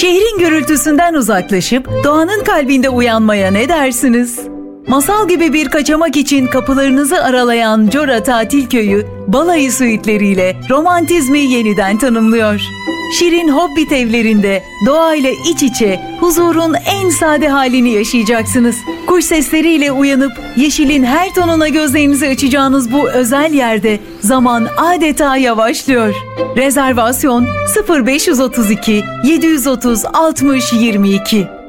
Şehrin gürültüsünden uzaklaşıp doğanın kalbinde uyanmaya ne dersiniz? Masal gibi bir kaçamak için kapılarınızı aralayan Cora Tatil Köyü, balayı suitleriyle romantizmi yeniden tanımlıyor. Şirin Hobbit evlerinde doğayla iç içe huzurun en sade halini yaşayacaksınız. Kuş sesleriyle uyanıp yeşilin her tonuna gözlerinizi açacağınız bu özel yerde zaman adeta yavaşlıyor. Rezervasyon 0532 730 60 22.